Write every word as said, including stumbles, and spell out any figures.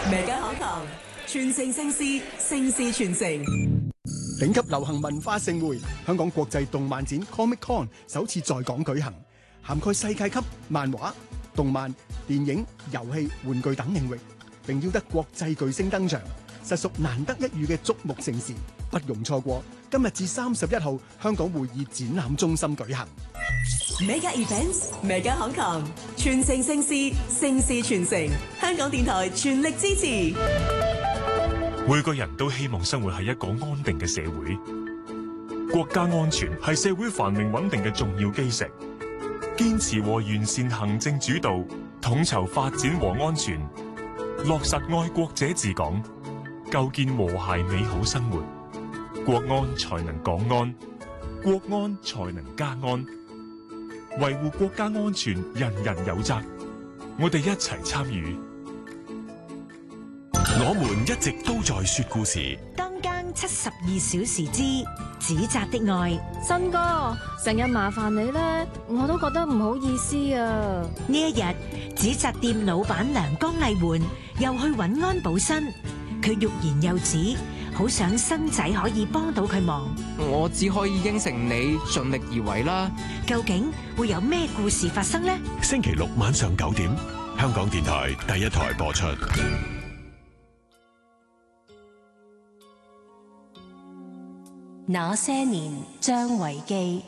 Mega Hong Kong，傳承盛事，盛事傳承。 頂級流行文化盛會，香港國際動漫展 Comic Con 首次在港舉行，涵蓋世界級漫畫、動漫、電影、遊戲、玩具等領域，並邀得國際巨星登場，實屬難得一遇嘅矚目盛事，不容錯過。今日至三十一號，香港會議展覽中心舉行。 Mega Events，Mega Hong Kong，傳承盛事，盛事傳承。香港電台全力支持。 每個人都希望生活喺一個安定嘅社會，國家安全係社會繁榮穩定嘅重要基石。堅持和完善行政主導，統籌發展和安全，落實愛國者治港，構建和諧美好生活，國安才能港安，國安才能家安。維護國家安全，人人有責。我哋一齊參與。 我們一直都在說故事。 當更七十二小時之指責的愛。 新哥，成日麻煩你咧，我都覺得唔好意思啊。 呢一日，指責店老闆娘江麗媛又去揾安保新，佢欲言又止，好想新仔可以幫到佢忙。 我只可以應承你盡力而為啦。 究竟會有咩故事發生呢？ 星期六晚上九點，香港電台第一台播出。 那些年，張維基。